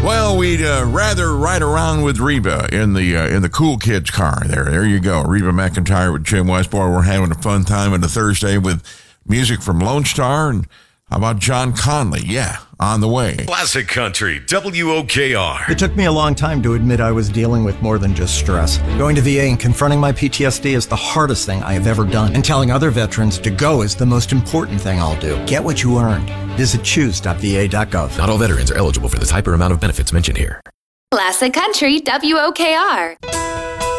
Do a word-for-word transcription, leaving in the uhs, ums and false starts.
Well, we'd uh, rather ride around with Reba in the uh, in the cool kids car. There, there you go. Reba McEntire with Jim Westmore. We're having a fun time on a Thursday with music from Lone Star. And how about John Conley? Yeah, on the way. Classic Country, W O K R. It took me a long time to admit I was dealing with more than just stress. Going to V A and confronting my P T S D is the hardest thing I have ever done. And telling other veterans to go is the most important thing I'll do. Get what you earned. Visit choose dot v a dot gov. Not all veterans are eligible for the type or amount of benefits mentioned here. Classic Country, W O K R.